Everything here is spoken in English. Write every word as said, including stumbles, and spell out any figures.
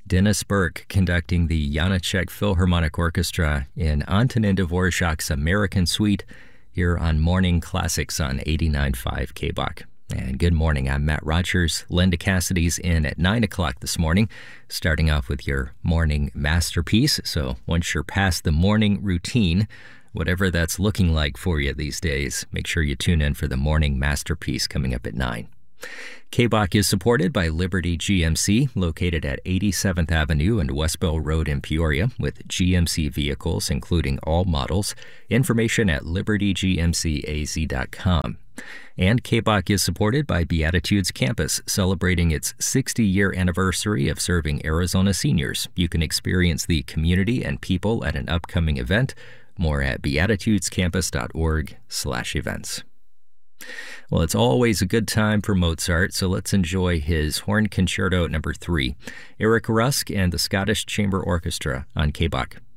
Dennis Burke conducting the Janacek Philharmonic Orchestra in Antonin Dvorak's American Suite here on Morning Classics on eighty-nine point five K B O C. And good morning, I'm Matt Rogers. Linda Cassidy's in at nine o'clock this morning, starting off with your morning masterpiece. So once you're past the morning routine, whatever that's looking like for you these days, make sure you tune in for the morning masterpiece coming up at nine. K B O C is supported by Liberty G M C, located at eighty-seventh Avenue and Westbell Road in Peoria, with G M C vehicles, including all models. Information at liberty g m c a z dot com. And K B O C is supported by Beatitudes Campus, celebrating its sixty-year anniversary of serving Arizona seniors. You can experience the community and people at an upcoming event. More at beatitudescampus.org slash events. Well, it's always a good time for Mozart, so let's enjoy his Horn Concerto number three, Eric Rusk and the Scottish Chamber Orchestra on K B O C.